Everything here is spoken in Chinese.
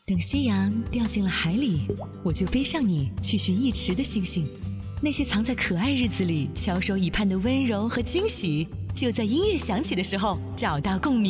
等夕阳掉进了海里，我就背上你去寻一池的星星。那些藏在可爱日子里、翘首以盼的温柔和惊喜，就在音乐响起的时候找到共鸣。